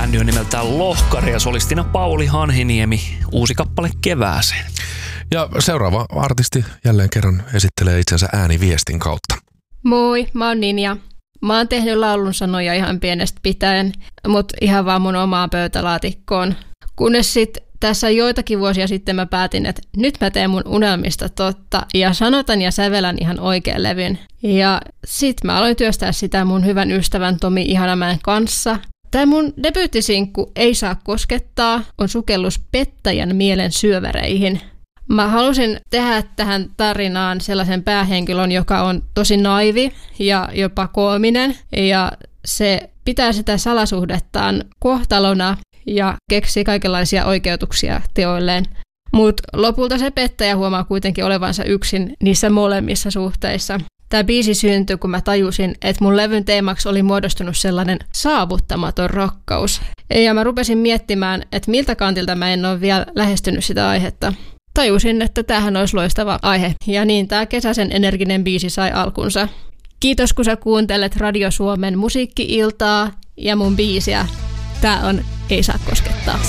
Bändi on nimeltään Lohkari ja solistina Pauli Hanhiniemi. Uusi kappale kevääseen. Ja seuraava artisti jälleen kerran esittelee itsensä ääniviestin kautta. Moi, mä oon Ninja. Mä oon tehnyt laulun sanoja ihan pienestä pitäen, mutta ihan vaan mun omaan pöytälaatikkoon. Kunnes sit tässä joitakin vuosia sitten mä päätin, että nyt mä teen mun unelmista totta ja sanotan ja sävelän ihan oikean levyn. Ja sit mä aloin työstää sitä mun hyvän ystävän Tomi Ihanamäen kanssa. Tää mun debyyttisinkku Ei saa koskettaa on sukellus pettäjän mielen syöväreihin. Mä halusin tehdä tähän tarinaan sellaisen päähenkilön, joka on tosi naivi ja jopa koominen. Ja se pitää sitä salasuhdettaan kohtalona ja keksii kaikenlaisia oikeutuksia teoilleen. Mutta lopulta se pettäjä huomaa kuitenkin olevansa yksin niissä molemmissa suhteissa. Tämä biisi syntyi, kun mä tajusin, että mun levyn teemaksi oli muodostunut sellainen saavuttamaton rakkaus. Ja mä rupesin miettimään, että miltä kantilta mä en ole vielä lähestynyt sitä aihetta. Tajusin, että tämähän olisi loistava aihe, ja niin tämä kesäisen energinen biisi sai alkunsa. Kiitos, kun sä kuuntelet Radio Suomen musiikki-iltaa ja mun biisiä. Tää on Ei saa koskettaa.